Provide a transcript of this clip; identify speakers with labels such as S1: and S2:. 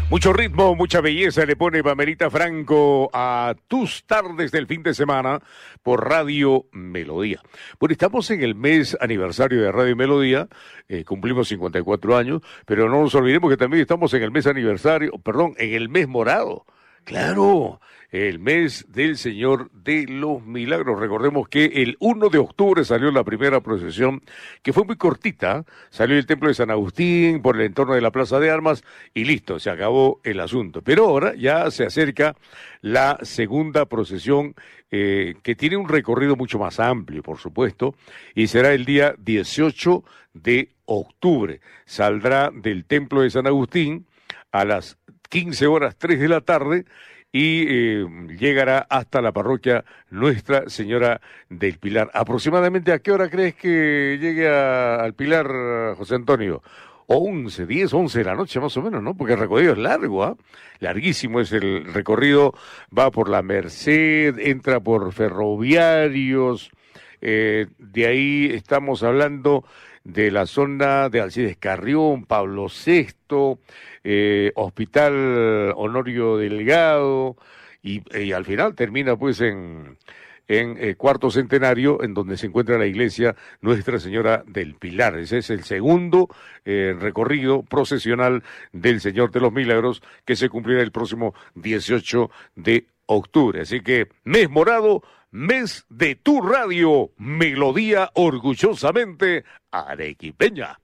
S1: Mucho ritmo, mucha belleza le pone Pamelita Franco a tus tardes del fin de semana por Radio Melodía. Bueno, estamos en el mes aniversario de Radio Melodía, cumplimos 54 años, pero no nos olvidemos que también estamos en el mes aniversario, en el mes morado. Claro, el mes del Señor de los Milagros. Recordemos que el 1 de octubre salió la primera procesión, que fue muy cortita. Salió del Templo de San Agustín, por el entorno de la Plaza de Armas, y listo, se acabó el asunto. Pero ahora ya se acerca la segunda procesión, que tiene un recorrido mucho más amplio, por supuesto, y será el día 18 de octubre. Saldrá del Templo de San Agustín a las 15:03 de la tarde y llegará hasta la parroquia Nuestra Señora del Pilar. ¿Aproximadamente a qué hora crees que llegue al Pilar, José Antonio? 11, 10, 11 de la noche más o menos, ¿no? Porque el recorrido es largo, ¿ah? Larguísimo es el recorrido, va por la Merced, entra por Ferroviarios, de ahí estamos hablando de la zona de Alcides Carrión, Pablo VI, Hospital Honorio Delgado, y al final termina pues en Cuarto Centenario, en donde se encuentra la iglesia Nuestra Señora del Pilar. Ese es el segundo recorrido procesional del Señor de los Milagros, que se cumplirá el próximo 18 de octubre. Así que, mes morado, mes de tu radio, Melodía orgullosamente arequipeña.